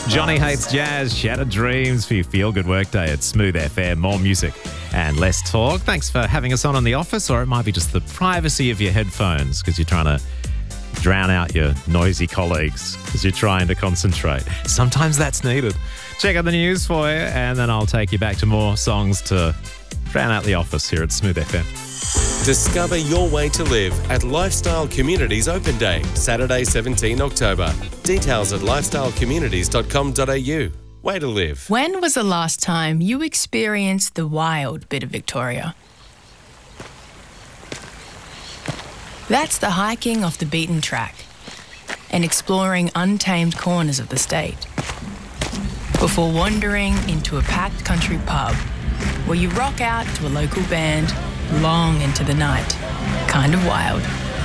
Johnny Hates Jazz, Shattered Dreams for your feel-good workday at Smooth FM. More music and less talk. Thanks for having us on The Office, or it might be just the privacy of your headphones because you're trying to drown out your noisy colleagues because you're trying to concentrate. Sometimes that's needed. Check out the news for you, and then I'll take you back to more songs to drown out The Office here at Smooth FM. Discover your way to live at Lifestyle Communities Open Day, Saturday 17 October. Details at lifestylecommunities.com.au. Way to live. When was the last time you experienced the wild bit of Victoria? That's the hiking off the beaten track and exploring untamed corners of the state before wandering into a packed country pub where you rock out to a local band long into the night. Kind of wild.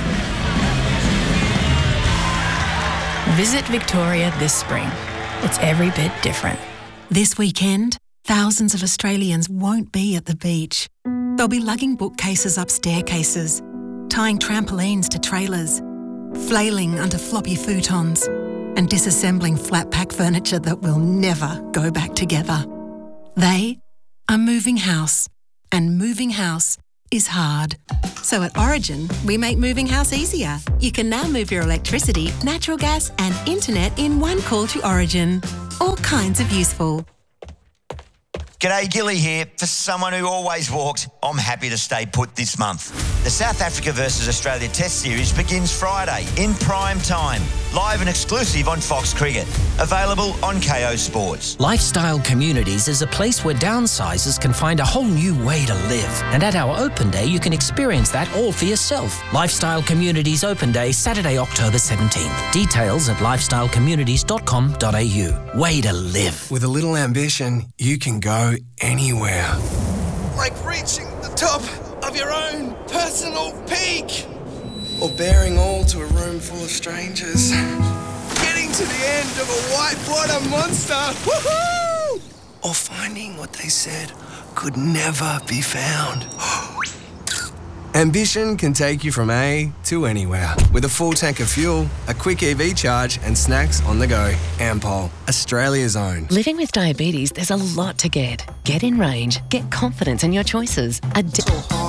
Visit Victoria this spring. It's every bit different. This weekend, thousands of Australians won't be at the beach. They'll be lugging bookcases up staircases, tying trampolines to trailers, flailing under floppy futons, and disassembling flat-pack furniture that will never go back together. They are moving house, and moving house is hard. So at Origin, we make moving house easier. You can now move your electricity, natural gas and internet in one call to Origin. All kinds of useful. G'day, Gilly here. For someone who always walked, I'm happy to stay put this month. The South Africa versus Australia Test Series begins Friday in prime time. Live and exclusive on Fox Cricket. Available on KO Sports. Lifestyle Communities is a place where downsizers can find a whole new way to live. And at our open day, you can experience that all for yourself. Lifestyle Communities Open Day, Saturday, October 17th. Details at lifestylecommunities.com.au. Way to live. With a little ambition, you can go anywhere. Like reaching the top of your own personal peak. Or bearing all to a room full of strangers. Getting to the end of a whitewater monster. Woohoo! Or finding what they said could never be found. Ambition can take you from A to anywhere. With a full tank of fuel, a quick EV charge and snacks on the go. Ampol, Australia's own. Living with diabetes, there's a lot to get. Get in range. Get confidence in your choices.